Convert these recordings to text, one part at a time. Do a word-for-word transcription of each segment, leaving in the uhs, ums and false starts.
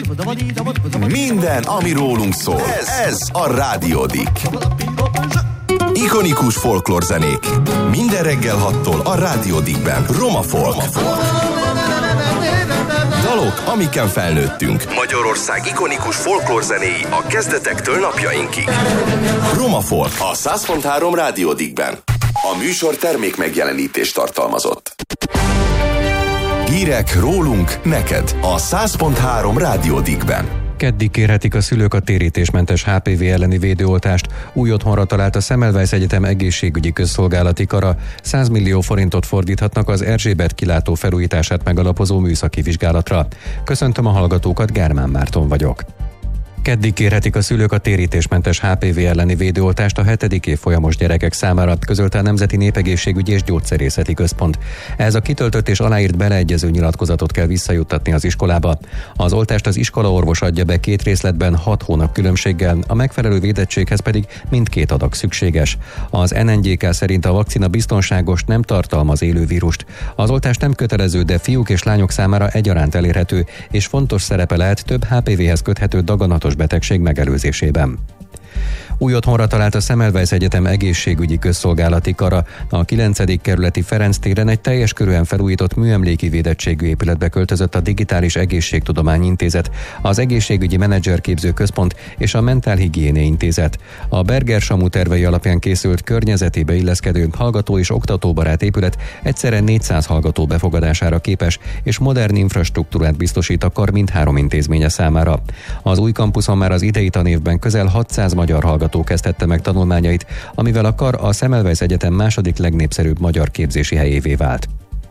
Minden, ami rólunk szól. Ez, ez a Rádió Dick. Ikonikus folklórzenék. Minden reggel hattól a Rádió Dickben. Roma Folk. Dalok, amiken felnőttünk. Magyarország ikonikus folklórzenéi a kezdetektől napjainkig. Roma Folk a száz pont három Rádió Dickben. A műsor termék megjelenítést tartalmazott. Hírek rólunk, neked a száz pont három Rádió Dickben. Keddig kérhetik a szülők a térítésmentes há pé vé elleni védőoltást. Új otthonra talált a Semmelweis Egyetem egészségügyi közszolgálati kara. száz millió forintot fordíthatnak az Erzsébet kilátó felújítását megalapozó műszaki vizsgálatra. Köszöntöm a hallgatókat, Gármán Márton vagyok. Keddig kérhetik a szülők a térítésmentes há pé vé elleni védőoltást a hetedik évfolyamos gyerekek számára, közölte a Nemzeti Népegészségügyi és Gyógyszerészeti Központ. Ez a kitöltött és aláírt beleegyező nyilatkozatot kell visszajuttatni az iskolába. Az oltást az iskolaorvos adja be két részletben, hat hónap különbséggel, a megfelelő védettséghez pedig mindkét adag szükséges. Az en en gé ká szerint a vakcina biztonságos, nem tartalmaz élő vírust. Az oltás nem kötelező, de fiúk és lányok számára egyaránt elérhető, és fontos szerepe lehet több há pé véhez köthető daganatos betegség megelőzésében. Új otthonra talált a Semmelweis Egyetem egészségügyi közszolgálati kara. A kilencedik kerületi Ferenc téren egy teljes körűen felújított műemléki védettségű épületbe költözött a Digitális Egészségtudományi Intézet, az Egészségügyi Menedzserképző Központ és a Mentálhigiéné Intézet. A Berger Samu tervei alapján készült, környezetébe illeszkedő, hallgató és oktatóbarát épület egyszerre négyszáz hallgató befogadására képes, és modern infrastruktúrát biztosít a kar mindhárom intézménye számára. Az új kampuszon már az idei tanévben közel hatszáz magyar hallgató kezdette meg tanulmányait, amivel a kar a Semmelweis Egyetem második legnépszerűbb magyar képzési helyévé vált.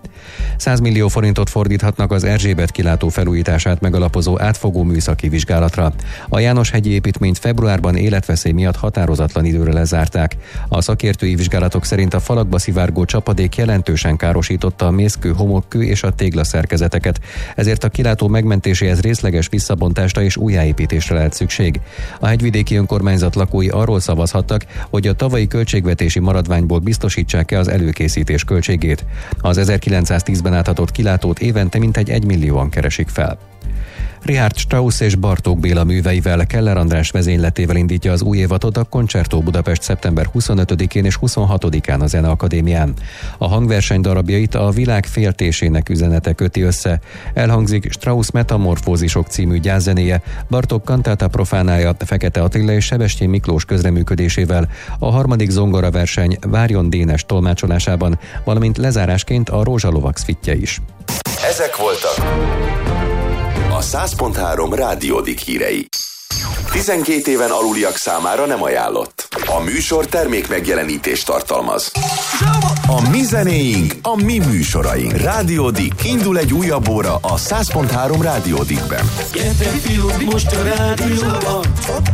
száz millió forintot fordíthatnak az Erzsébet kilátó felújítását megalapozó átfogó műszaki vizsgálatra. A Jánoshegyi építményt februárban életveszély miatt határozatlan időre lezárták. A szakértői vizsgálatok szerint a falakba szivárgó csapadék jelentősen károsította a mészkő, homokkő és a téglaszerkezeteket, ezért a kilátó megmentéséhez részleges visszabontásra és újjáépítésre lehet szükség. A hegyvidéki önkormányzat lakói arról szavazhattak, hogy a tavalyi költségvetési maradványból biztosítsák-e az előkészítés költségét. Az ezerkilencszáztízben átadott kilátót évente mintegy egymillióan keresik fel. Richard Strauss és Bartók Béla műveivel, Keller András vezényletével indítja az új évadot a Concerto Budapest szeptember huszonötödikén és huszonhatodikán a Zeneakadémián. A hangverseny darabjait a világ féltésének üzenete köti össze. Elhangzik Strauss Metamorfózisok című gyászzenéje, Bartók Cantata Profanája Fekete Attila és Sebestyén Miklós közreműködésével, a harmadik zongoraverseny Várjon Dénes tolmácsolásában, valamint lezárásként a Rózsalovak szvitje is. Ezek voltak a száz pont három Rádió Dick hírei. tizenkét éven aluliak számára nem ajánlott. A műsor termék megjelenítést tartalmaz. A mi zenéink, a mi műsoraink. Rádió Dick. Indul egy újabb óra a száz pont három Rádió Dickben. Gyertek fiúk, most a rádióban.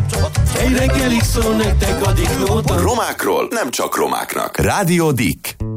Egy reggelig szól nektek a Dick Nóta. Romákról nem csak romáknak. Rádió Dick.